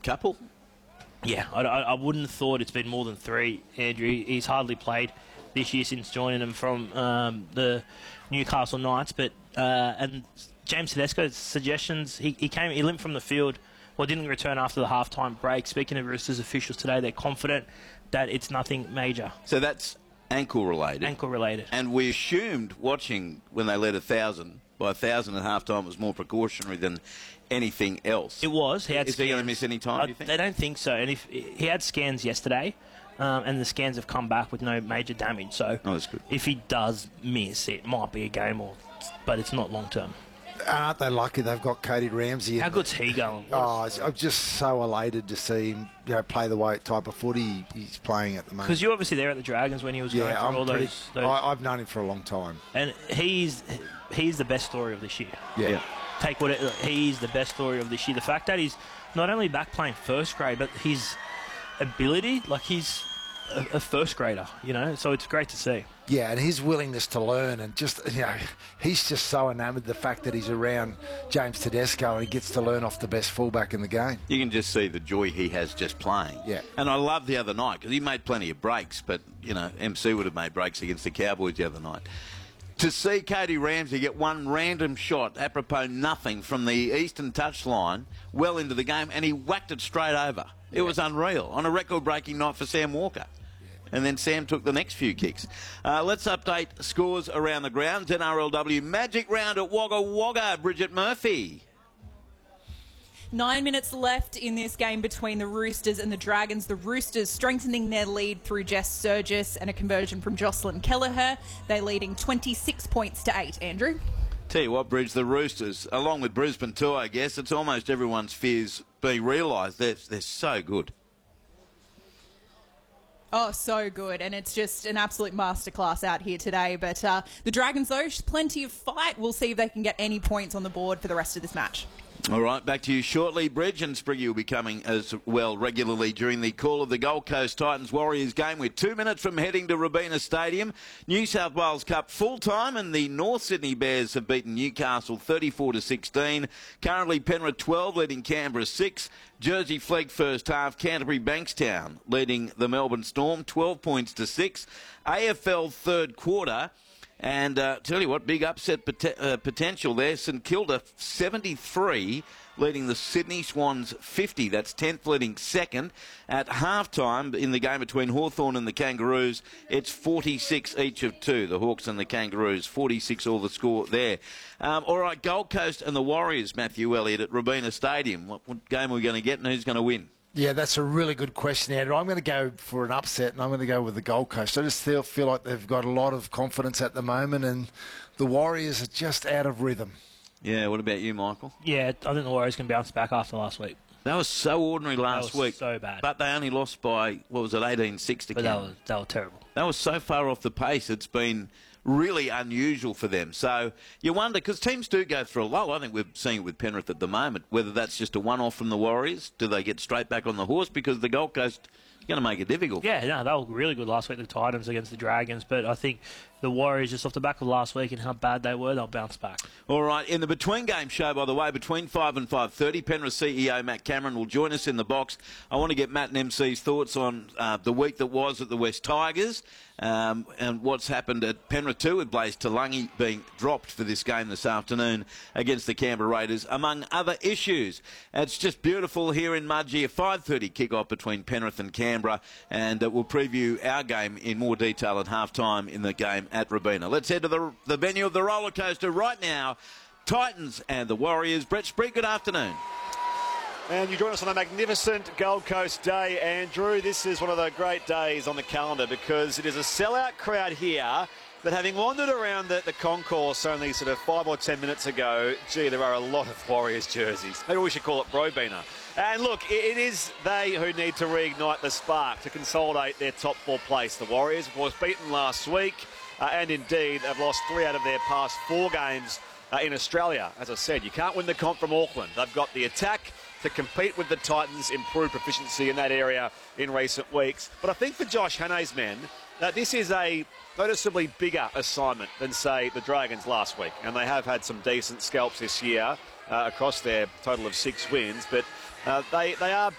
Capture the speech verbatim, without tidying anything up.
couple. Yeah, I, I, I wouldn't have thought it's been more than three, Andrew. He's hardly played this year since joining them from um, the Newcastle Knights. But uh, and James Tedesco's suggestions, he, he came, he limped from the field, well, didn't return after the halftime break. Speaking of Roosters officials today, they're confident that it's nothing major. So that's ankle related. Ankle related. And we assumed watching when they led a thousand by a thousand at half time was more precautionary than anything else. It was. He had Is scans. he going to miss any time, Uh, do you think? They don't think so. And if he had scans yesterday, um, and the scans have come back with no major damage. So oh, that's good. If he does miss, it might be a game, or but it's not long term. Aren't they lucky they've got Cody Ramsey? How good's he going? Oh, I'm just so elated to see him, you know, play the way type of footy he's playing at the moment. Because you're obviously there at the Dragons when he was yeah, going through I'm all pretty, those. those I, I've known him for a long time. And he's he's the best story of this year. Yeah. Yeah. Take what it, he's the best story of this year. The fact that he's not only back playing first grade, but his ability, like he's a, a first grader, you know. So it's great to see. Yeah, and his willingness to learn, and just, you know, he's just so enamoured of the fact that he's around James Tedesco and he gets to learn off the best fullback in the game. You can just see the joy he has just playing. Yeah. And I love the other night because he made plenty of breaks, but, you know, M C would have made breaks against the Cowboys the other night. To see Cody Ramsey get one random shot, apropos nothing, from the eastern touchline well into the game, and he whacked it straight over. It was unreal. On a record-breaking night for Sam Walker. And then Sam took the next few kicks. Uh, let's update scores around the grounds. N R L W Magic Round at Wagga Wagga. Bridget Murphy. Nine minutes left in this game between the Roosters and the Dragons. The Roosters strengthening their lead through Jess Sturgis and a conversion from Jocelyn Kelleher. They're leading twenty-six points to eight, Andrew. Tell you what, Bridge, the Roosters, along with Brisbane too, I guess, it's almost everyone's fears being realised. They're, they're so good. Oh, so good. And it's just an absolute masterclass out here today. But uh, the Dragons, though, plenty of fight. We'll see if they can get any points on the board for the rest of this match. All right, back to you shortly, Bridge, and Spriggy will be coming as well regularly during the call of the Gold Coast Titans Warriors game. We're two minutes from heading to Robina Stadium. New South Wales Cup full time, and the North Sydney Bears have beaten Newcastle thirty-four to sixteen. Currently Penrith twelve, leading Canberra six. Jersey Flegg first half. Canterbury Bankstown leading the Melbourne Storm twelve points to six. A F L third quarter. And uh, tell you what, big upset pot- uh, potential there. St Kilda seventy-three, leading the Sydney Swans fifty. That's tenth, leading second. At halftime in the game between Hawthorn and the Kangaroos, it's forty-six each of two. The Hawks and the Kangaroos, forty-six all the score there. Um, all right, Gold Coast and the Warriors, Matthew Elliott, at Robina Stadium. What, what game are we going to get and who's going to win? Yeah, that's a really good question, Andrew. I'm going to go for an upset, and I'm going to go with the Gold Coast. I just feel, feel like they've got a lot of confidence at the moment, and the Warriors are just out of rhythm. Yeah, what about you, Michael? Yeah, I think the Warriors can bounce back after last week. That was so ordinary last That was week. so bad. But they only lost by, what was it, eighteen six to But that Canberra. was, that was terrible. That was so far off the pace. It's been really unusual for them. So you wonder, because teams do go through a lull. I think we're seeing it with Penrith at the moment, whether that's just a one-off from the Warriors. Do they get straight back on the horse? Because the Gold Coast is going to make it difficult. Yeah, no, they were really good last week, the Titans against the Dragons. But I think the Warriors, just off the back of last week and how bad they were, they'll bounce back. All right, in the between-game show, by the way, between five and five thirty, Penrith C E O Matt Cameron will join us in the box. I want to get Matt and M C's thoughts on uh, the week that was at the West Tigers um, and what's happened at Penrith too, with Blaze Talangi being dropped for this game this afternoon against the Canberra Raiders, among other issues. It's just beautiful here in Mudgee, a five thirty kick-off between Penrith and Canberra, and uh, we'll preview our game in more detail at half-time in the game at Robina. Let's head to the, the venue of the roller coaster right now. Titans and the Warriors. Brett Sprigg, good afternoon. And you join us on a magnificent Gold Coast day, Andrew. This is one of the great days on the calendar because it is a sellout crowd here that, having wandered around the, the concourse only sort of five or ten minutes ago, gee, there are a lot of Warriors jerseys. Maybe we should call it Robina. And look, it, it is they who need to reignite the spark to consolidate their top four place. The Warriors, of course, beaten last week, uh, and indeed have lost three out of their past four games uh, in Australia. As I said, you can't win the comp from Auckland. They've got the attack to compete with the Titans, improve proficiency in that area in recent weeks. But I think for Josh Hanne's men, that this is a noticeably bigger assignment than, say, the Dragons last week. And they have had some decent scalps this year uh, across their total of six wins. But uh, they, they are